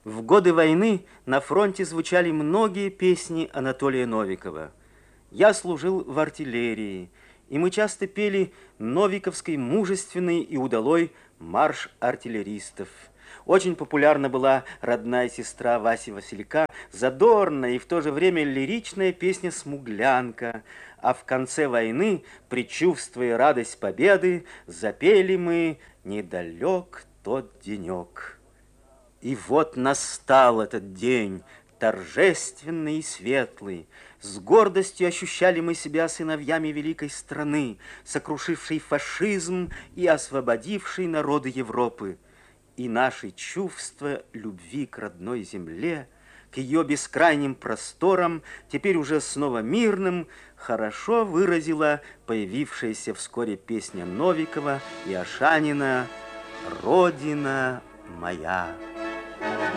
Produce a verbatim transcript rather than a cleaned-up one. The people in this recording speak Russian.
В годы войны на фронте звучали многие песни Анатолия Новикова. Я служил в артиллерии, и мы часто пели новиковский мужественный и удалой марш артиллеристов. Очень популярна была родная сестра Васи Василька, задорная и в то же время лиричная песня «Смуглянка». А в конце войны, предчувствуя радость победы, запели мы «Недалек тот денек». И вот настал этот день, торжественный и светлый. С гордостью ощущали мы себя сыновьями великой страны, сокрушившей фашизм и освободившей народы Европы. И наши чувства любви к родной земле, к ее бескрайним просторам, теперь уже снова мирным, хорошо выразила появившаяся вскоре песня Новикова и Ашанина «Родина моя».